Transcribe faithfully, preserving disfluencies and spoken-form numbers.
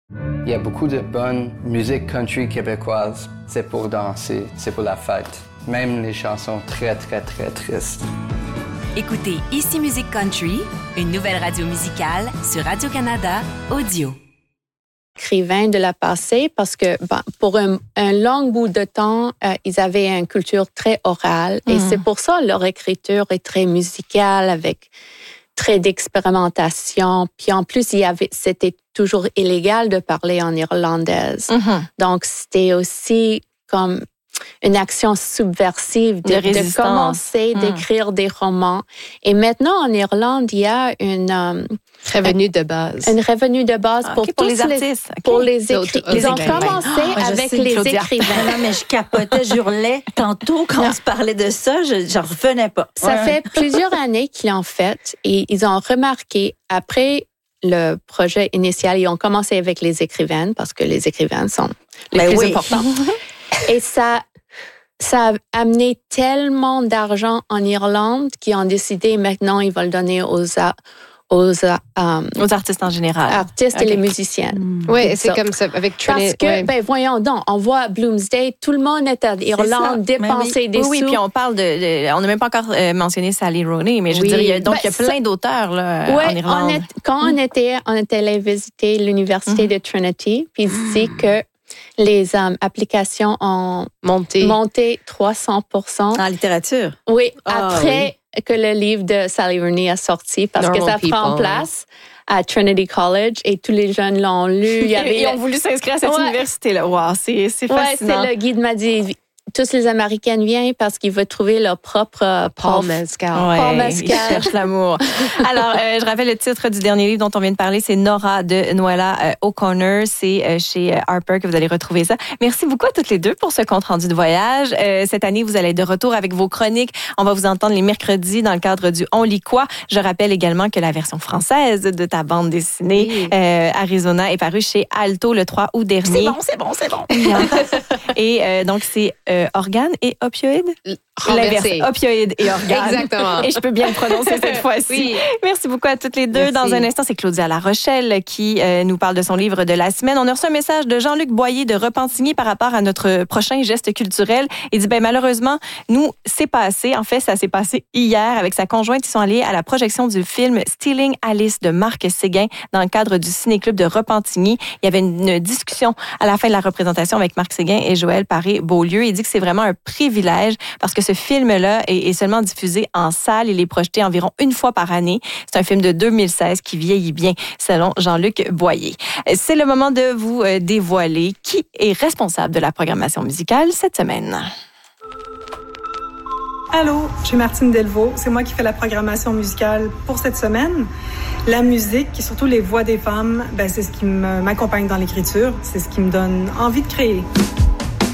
Il y a beaucoup de bonne musique country québécoise. C'est pour danser, c'est pour la fête. Même les chansons très, très, très tristes. Écoutez Ici Musique Country, une nouvelle radio musicale sur Radio-Canada Audio. Écrivains de la passée parce que ben, pour un, un long bout de temps, euh, ils avaient une culture très orale et mm. c'est pour ça leur écriture est très musicale avec très d'expérimentation. Puis en plus, il y avait, c'était toujours illégal de parler en irlandaise. Mm-hmm. Donc c'était aussi comme une action subversive de, de, de commencer mmh. d'écrire des romans. Et maintenant, en Irlande, il y a une... Um, revenu de base. Une revenu de base ah, pour, okay, pour les artistes. Les, okay. Pour les écrivains. Ils ont commencé oh, avec sais, les Claudia. écrivains. Non, mais je capotais, j'hurlais tantôt quand non. on se parlait de ça. Je n'en revenais pas. Ça ouais. fait plusieurs années qu'ils l'ont fait et ils ont remarqué, après le projet initial, ils ont commencé avec les écrivaines parce que les écrivaines sont les ben plus oui. importantes. Et ça, ça a amené tellement d'argent en Irlande qu'ils ont décidé maintenant ils vont le donner aux, aux, um, aux artistes en général. Artistes okay. et les musiciennes. Mm. Oui, c'est ça. Comme ça avec Trinity. Parce que, ouais. ben voyons donc, on voit à Bloomsday, tout le monde est à Irlande dépenser oui. des oui, sous. Oui, puis on parle de, de on n'a même pas encore euh, mentionné Sally Rooney, mais je oui. veux dire, donc ben, il y a plein ça, d'auteurs là ouais, en Irlande. On est, quand mm. on était, on était allé visiter l'université mm. de Trinity, puis il dit que les um, applications ont monté. monté trois cents pour cent. En littérature? Oui, oh, après oui. que le livre de Sally Rooney a sorti, parce Normal que ça people. prend place à Trinity College et tous les jeunes l'ont lu. Il y avait... Ils ont voulu s'inscrire à cette ouais. université-là. Wow, c'est, c'est fascinant. Ouais, c'est le guide m'a dit... Tous les Américains viennent parce qu'ils veulent trouver leur propre Paul Mescal. Ouais, Paul Mescal. Ils cherchent l'amour. Alors, euh, je rappelle le titre du dernier livre dont on vient de parler, c'est Nora de Noella euh, O'Connor. C'est euh, chez euh, Harper que vous allez retrouver ça. Merci beaucoup à toutes les deux pour ce compte-rendu de voyage. Euh, cette année, vous allez être de retour avec vos chroniques. On va vous entendre les mercredis dans le cadre du On lit quoi. Je rappelle également que la version française de ta bande dessinée oui. euh, Arizona est parue chez Alto le trois août dernier. C'est bon, c'est bon, c'est bon. Et euh, donc, c'est euh, organes et opioïdes? L'inverse, opioïdes et organes. Exactement. Et je peux bien le prononcer cette fois-ci. Oui. Merci beaucoup à toutes les deux. Merci. Dans un instant, c'est Claudia La Rochelle qui euh, nous parle de son livre de la semaine. On a reçu un message de Jean-Luc Boyer de Repentigny par rapport à notre prochain geste culturel. Il dit, ben malheureusement, nous, c'est passé. En fait, ça s'est passé hier avec sa conjointe. Ils sont allés à la projection du film Stealing Alice de Marc Séguin dans le cadre du Ciné-Club de Repentigny. Il y avait une, une discussion à la fin de la représentation avec Marc Séguin et Joël Paré-Beaulieu. Il dit que c'est vraiment un privilège parce que ce film-là est, est seulement diffusé en salle. Il est projeté environ une fois par année. C'est un film de deux mille seize qui vieillit bien, selon Jean-Luc Boyer. C'est le moment de vous dévoiler qui est responsable de la programmation musicale cette semaine. Allô, je suis Martine Delvaux. C'est moi qui fais la programmation musicale pour cette semaine. La musique et surtout les voix des femmes, ben, c'est ce qui m'accompagne dans l'écriture. C'est ce qui me donne envie de créer.